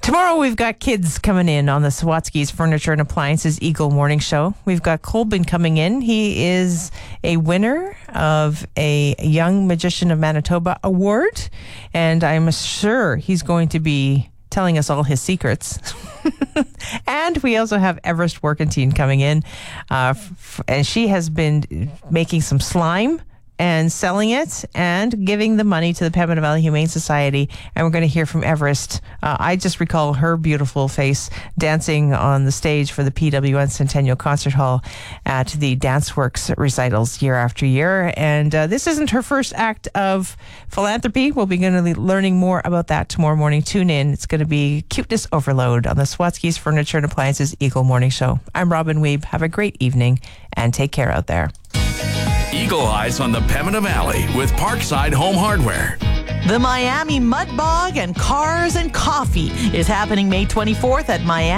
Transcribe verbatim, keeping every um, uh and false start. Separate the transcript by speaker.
Speaker 1: Tomorrow we've got kids coming in on the Sawatsky's Furniture and Appliances Eagle Morning Show. We've got Colbin coming in. He is a winner of a Young Magician of Manitoba award, and I'm sure he's going to be telling us all his secrets. And we also have Everest Workentine coming in, uh, f- and she has been making some slime and selling it and giving the money to the Pembina Valley Humane Society. And we're going to hear from Everest. Uh, I just recall her beautiful face dancing on the stage for the P W N Centennial Concert Hall at the Danceworks recitals year after year. And uh, this isn't her first act of philanthropy. We'll be going to be learning more about that tomorrow morning. Tune in. It's going to be cuteness overload on the Sawatsky's Furniture and Appliances Eagle Morning Show. I'm Robin Weeb. Have a great evening and take care out there.
Speaker 2: Eagle Eyes on the Pembina Valley with Parkside Home Hardware.
Speaker 3: The Miami Mud Bog and Cars and Coffee is happening May twenty-fourth at Miami.